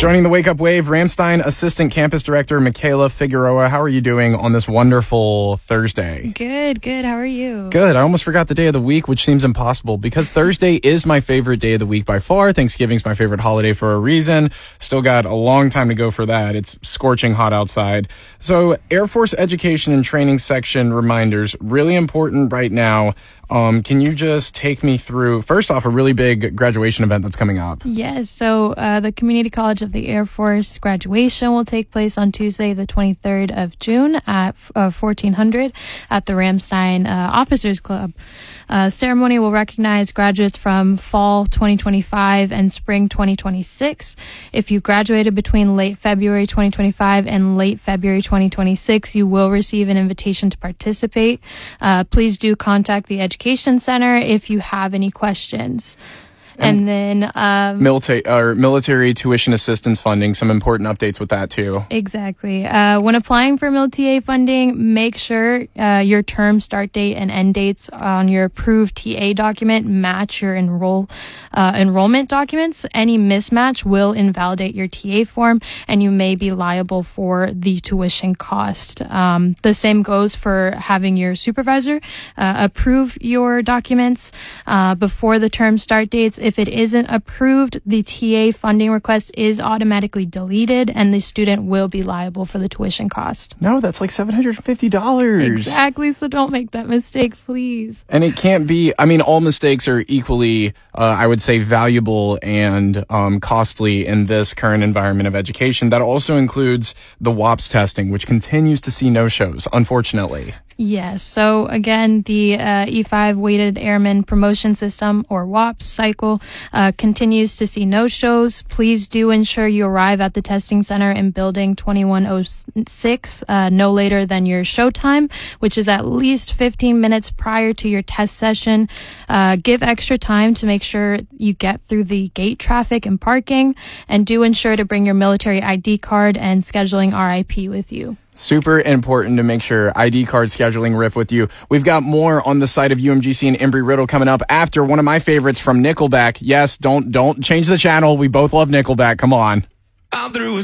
Joining the Wake Up Wave, Ramstein Assistant Campus Director Michaela Figueroa. How are you doing on this wonderful Thursday? Good. How are you? Good. I almost forgot the day of the week, which seems impossible because Thursday is my favorite day of the week by far. Thanksgiving's my favorite holiday for a reason. Still got a long time to go for that. It's scorching hot outside. So Air Force Education and Training Section reminders, really important right now. Can you just take me through, first off, a really big graduation event that's coming up? Yes. So the Community College of the Air Force graduation will take place on Tuesday, the 23rd of June at 1400 at the Ramstein Officers Club. Ceremony will recognize graduates from fall 2025 and spring 2026. If you graduated between late February 2025 and late February 2026, you will receive an invitation to participate. Please do contact the Education Center if you have any questions. And then military tuition assistance funding, some important updates with that too. Exactly. When applying for MilTA funding, make sure your term start date and end dates on your approved TA document match your enrollment documents. Any mismatch will invalidate your TA form and you may be liable for the tuition cost. The same goes for having your supervisor approve your documents before the term start dates. If it isn't approved, the TA funding request is automatically deleted and the student will be liable for the tuition cost. No, that's like $750. Exactly, so don't make that mistake, please. And it can't be, all mistakes are equally, I would say, valuable and costly in this current environment of education. That also includes the WAPS testing, which continues to see no-shows, unfortunately. Yes. So again, the E5 Weighted Airman Promotion System, or WAPS cycle, continues to see no-shows. Please do ensure you arrive at the testing center in building 2106 no later than your show time, which is at least 15 minutes prior to your test session. Give extra time to make sure you get through the gate traffic and parking, and do ensure to bring your military ID card and scheduling RIP with you. Super important to make sure ID card scheduling RIP with you. We've got more on the side of UMGC and Embry-Riddle coming up after one of my favorites from Nickelback. Yes, don't change the channel. We both love Nickelback. Come on.